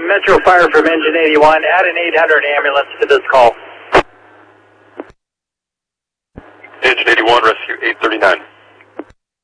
Metro Fire from Engine 81. Add an 800 ambulance to this call. Engine 81, rescue 839.